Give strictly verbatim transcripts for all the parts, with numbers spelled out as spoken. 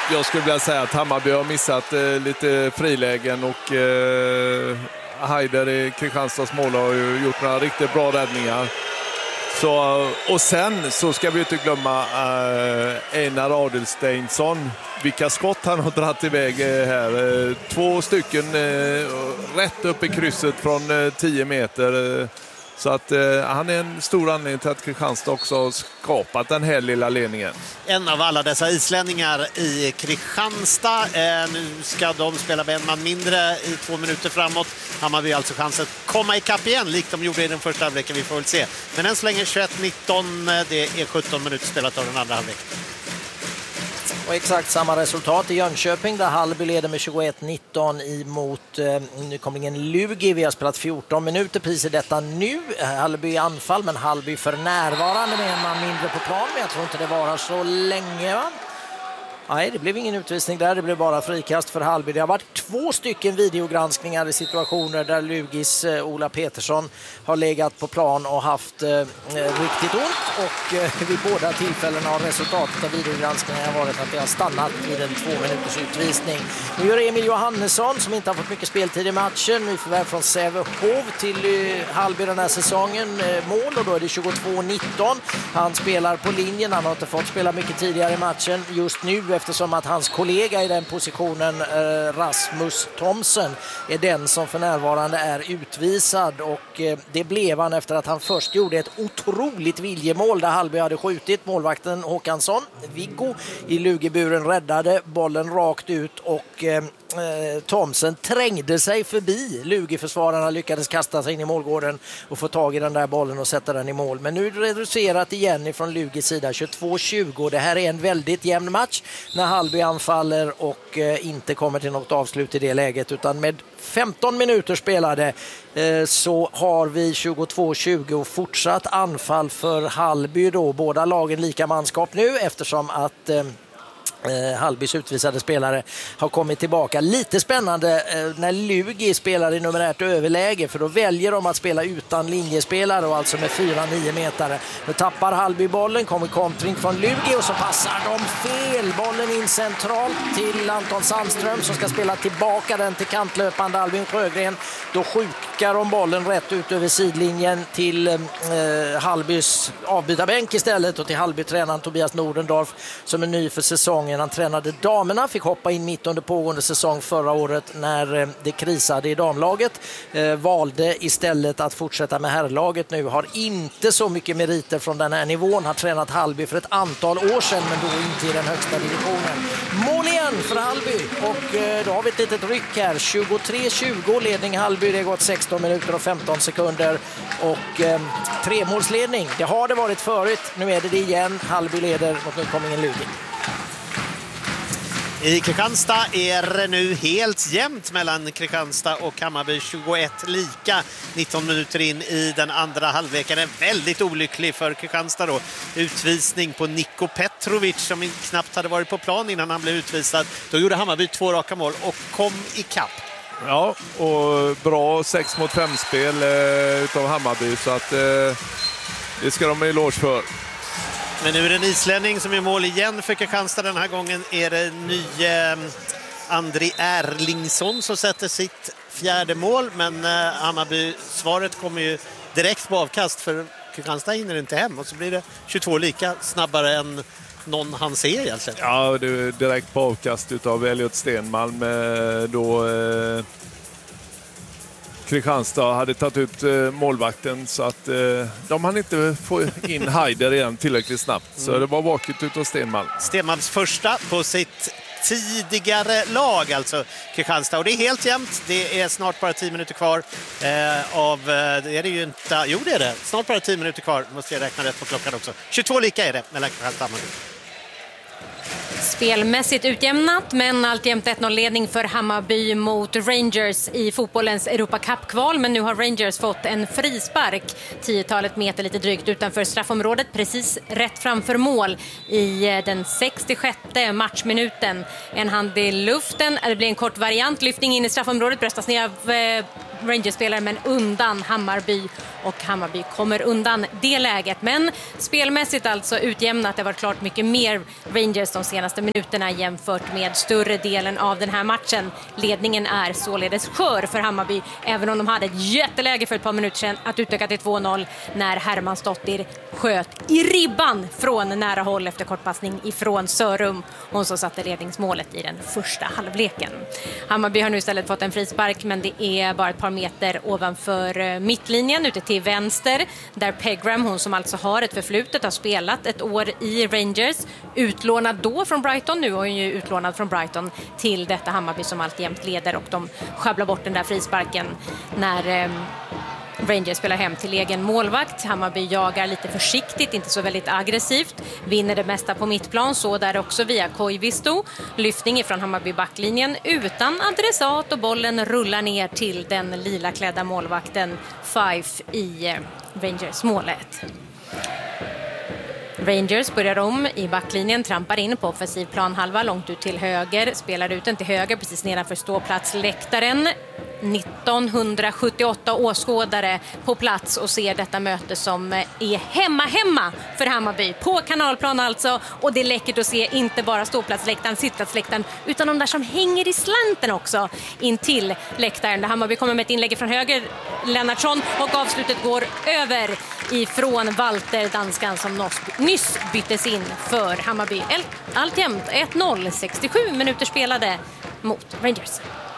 jag skulle vilja säga att Hammarby har missat eh, lite frilägen och eh, Haider i Kristianstads mål har ju gjort några riktigt bra räddningar. Så, och sen så ska vi inte glömma eh, Einar Adelsteinsson. Vilka skott han har dratt iväg eh, här. Eh, två stycken eh, rätt upp i krysset från eh, tio meter. Eh, så att eh, han är en stor anledning till att Kristianstad också har skapat den här lilla ledningen. En av alla dessa islänningar i Kristianstad. Eh, nu ska de spela med en man mindre i två minuter framåt. Hammarby har alltså chans att komma ikapp igen, likt de gjorde i den första halvleken. Vi får väl se. Men än så länge tjugoett nitton. Det är sjutton minuter spelat av den andra halvleken. Och exakt samma resultat i Jönköping där Hallby leder med tjugoett nitton emot eh, nykomlingen Lugi. Vi har spelat fjorton minuter precis i detta nu. Hallby i anfall, men Hallby för närvarande med en man mindre på plan. Men jag tror inte det varar så länge, va? Nej, det blev ingen utvisning där. Det blev bara frikast för Hallby. Det har varit två stycken videogranskningar i situationer där Lugis eh, Ola Petersson har legat på plan och haft eh, riktigt ont. Och eh, vid båda tillfällena har resultatet av videogranskningen varit att det har stannat vid en två minuters utvisning. Nu gör Emil Johannesson, som inte har fått mycket speltid i matchen, nu förvärv från Sävehof till eh, Hallby den här säsongen, eh, mål, och då är det tjugotvå nitton. Han spelar på linjen. Han har inte fått spela mycket tidigare i matchen just nu, eftersom att hans kollega i den positionen, eh, Rasmus Thomsen, är den som för närvarande är utvisad, och eh, det blev han efter att han först gjorde ett otroligt viljemål där Hallby hade skjutit. Målvakten Håkansson, Viggo, i Lugeburen räddade bollen rakt ut, och eh, Thomsen trängde sig förbi Luge-försvararna, lyckades kasta sig in i målgården och få tag i den där bollen och sätta den i mål. Men nu reducerat igen ifrån Luges sida, tjugotvå tjugo. Det här är en väldigt jämn match när Hallby anfaller och eh, inte kommer till något avslut i det läget, utan med femton minuter spelade eh, så har vi tjugotvå tjugo fortsatt anfall för Hallby då. Båda lagen lika manskap nu, eftersom att eh, Eh, Hallbys utvisade spelare har kommit tillbaka. Lite spännande eh, när Lugi spelar i numerärt överläge, för då väljer de att spela utan linjespelare och alltså med fyra nio metare. Nu tappar Hallby bollen, kommer kontring från Lugi och så passar de fel. Bollen in centralt till Anton Sandström som ska spela tillbaka den till kantlöpande Albin Sjögren. Då skjuter de bollen rätt ut över sidlinjen till eh, Hallbys avbytarbänk istället, och till Hallby-tränaren Tobias Nordendorf som är ny för säsongen. Han tränade damerna, fick hoppa in mitt under pågående säsong förra året när det krisade i damlaget. Eh, valde istället att fortsätta med herrlaget nu. Har inte så mycket meriter från den här nivån. Har tränat Hallby för ett antal år sedan, men då inte i den högsta divisionen. Mål igen för Hallby, och eh, då har vi ett litet ryck här. tjugotre tjugo ledning Hallby. Det har gått sexton minuter och femton sekunder, och eh, tremålsledning. Det har det varit förut. Nu är det det igen. Hallby leder mot nykomlingen Lugi. I Kristianstad är det nu helt jämnt mellan Kristianstad och Hammarby, tjugoett lika, nitton minuter in i den andra halvleken. Är väldigt olycklig för Kristianstad då. Utvisning på Niko Petrovic som knappt hade varit på plan innan han blev utvisad. Då gjorde Hammarby två raka mål och kom i kapp. Ja, och bra sex mot fem spel eh, utav Hammarby, så att eh, det ska de ha eloge för. Men nu är det en islänning som är mål igen för Kristianstad. Den här gången är det nye eh, Andri Erlingsson som sätter sitt fjärde mål. Men eh, Hammarby, svaret kommer ju direkt på avkast, för Kristianstad hinner inte hem. Och så blir det tjugotvå lika, snabbare än någon han ser egentligen. Ja, det är direkt på avkast utav Elliot Stenmalm. Eh, då... Eh... Kristianstad hade tagit ut eh, målvakten, så att eh, de hann inte få in Haider igen tillräckligt snabbt. Så mm. det var vaket ut av Stenmalm. Stenmalms första på sitt tidigare lag, alltså Kristianstad. Och det är helt jämnt. Det är snart bara tio minuter kvar eh, av... Eh, det är det ju inte... Jo, det är det. Snart bara tio minuter kvar. Måste jag räkna rätt på klockan också. tjugotvå lika är det mellan Kristianstad och Hammarby. Spelmässigt utjämnat, men alltjämt ett noll-ledning för Hammarby mot Rangers i fotbollens Europa Cup-kval. Men nu har Rangers fått en frispark tiotalet meter lite drygt utanför straffområdet, precis rätt framför mål i den sextiosjätte matchminuten. En hand i luften, det blir en kort variant, lyftning in i straffområdet, bröstas ner av eh, Rangers-spelare, men undan Hammarby, och Hammarby kommer undan det läget. Men spelmässigt alltså utjämnat. Det har varit klart mycket mer Rangers de senaste minuterna jämfört med större delen av den här matchen. Ledningen är således skör för Hammarby, även om de hade ett jätteläge för ett par minuter sedan att utöka till två noll när Hermansdottir sköt i ribban från nära håll efter kortpassning ifrån Sörum. Hon så satte ledningsmålet i den första halvleken. Hammarby har nu istället fått en frispark, men det är bara ett par meter ovanför mittlinjen ute till vänster, där Pegram, hon som alltså har ett förflutet, har spelat ett år i Rangers, utlånad då från Brighton, nu är hon ju utlånad från Brighton till detta Hammarby som alltjämt leder, och de sjabblar bort den där frisparken när eh, Rangers spelar hem till egen målvakt. Hammarby jagar lite försiktigt, inte så väldigt aggressivt, vinner det mesta på mittplan, så där också via Koivisto. Lyftning ifrån Hammarby backlinjen utan adressat, och bollen rullar ner till den lila klädda målvakten Fife i eh, Rangers målet. Rangers börjar om i backlinjen, trampar in på offensiv planhalva långt ut till höger, spelar ut den till höger precis nedanför ståplatsläktaren. nittonhundrasjuttioåtta åskådare på plats och ser detta möte som är hemma hemma för Hammarby på kanalplan alltså, och det är läckert att se inte bara ståplatsläktaren, sittplatsläktaren, utan de där som hänger i slanten också in till läktaren, där Hammarby kommer med ett inlägg från höger, Lennartsson, och avslutet går över ifrån Walter, danskan som nyss byttes in för Hammarby. Alltjämt ett noll, sextiosju minuter spelade mot Rangers.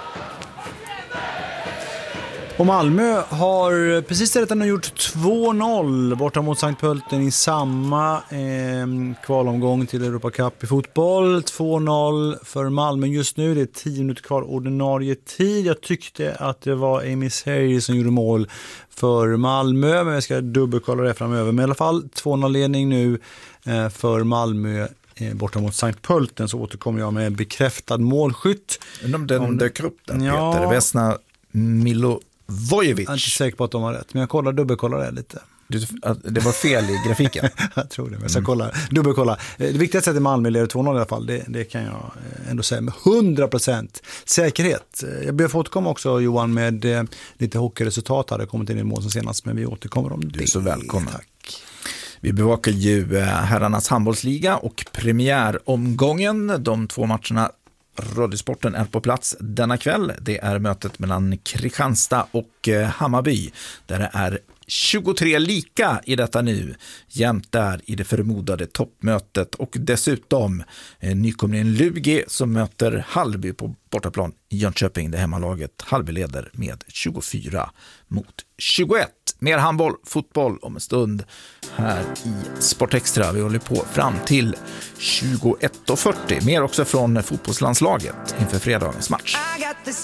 Och Malmö har precis redan gjort två noll borta mot Sankt Pölten i samma eh, kvalomgång till Europa Cup i fotboll. två noll för Malmö just nu. Det är tio minuter kvar ordinarie tid. Jag tyckte att det var Amy Sery som gjorde mål för Malmö, men jag ska dubbelkolla det framöver. Men i alla fall två noll-ledning nu eh, för Malmö eh, borta mot Sankt Pölten, så återkommer jag med en bekräftad målskytt. Om den Om dök upp den, ja, Peter. Vesna Milo Vojevic. Jag är inte säker på att de har rätt, men jag kollar, dubbelkollar det lite. Du, det var fel i grafiken. Jag tror det, men jag ska kolla, dubbelkolla. Det viktigaste är att Malmö leder två noll i alla fall, det, det kan jag ändå säga med hundra procent säkerhet. Jag ber få återkomma också, Johan, med eh, lite hockeyresultat. Hade kommit in i mål som senast, men vi återkommer om det. Du är så välkommen. Tack. Vi bevakar ju herrarnas handbollsliga och premiäromgången. De två matcherna Radiosporten är på plats denna kväll. Det är mötet mellan Kristianstad och Hammarby, där det är tjugotre lika i detta nu, jämt där i det förmodade toppmötet, och dessutom nykomlingen Lugi som möter Hallby på bortaplan i Jönköping. Det hemmalaget Hallby leder med tjugofyra mot tjugoett. Mer handboll, fotboll om en stund här i Sportextra. Vi håller på fram till tjugoett och fyrtio. Mer också från fotbollslandslaget inför fredagens match.